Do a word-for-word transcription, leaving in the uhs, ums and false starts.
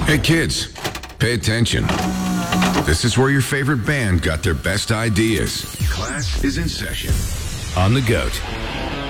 Hey kids, pay attention. This is where your favorite band got their best ideas. Class is in session. On the GOAT.